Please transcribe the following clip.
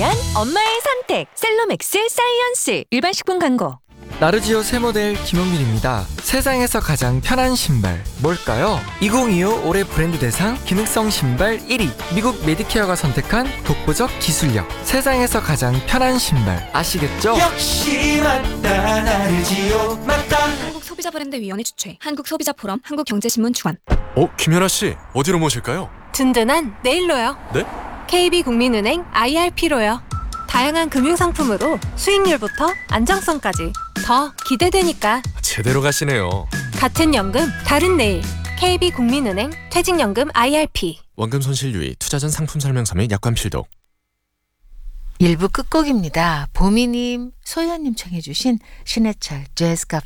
위한 엄마의 선택 셀로맥스 사이언스. 일반 식품 광고. 나르지오 새 모델 김용민입니다. 세상에서 가장 편한 신발 뭘까요? 2025 올해 브랜드 대상 기능성 신발 1위, 미국 메디케어가 선택한 독보적 기술력. 세상에서 가장 편한 신발 아시겠죠? 역시 맞다, 나르지오 맞다. 한국소비자브랜드위원회 주최, 한국소비자포럼, 한국경제신문 주관. 김연아 씨, 어디로 모실까요? 든든한 내일로요. 네? KB국민은행 IRP로요. 다양한 금융상품으로 수익률부터 안정성까지 더 기대되니까. 제대로 가시네요. 같은 연금, 다른 내일. KB국민은행 퇴직연금 IRP. 원금 손실 유의, 투자 전 상품 설명서 및 약관 필독. 1부 끝곡입니다. 보미님, 소연님 청해 주신 신해철 재즈 카페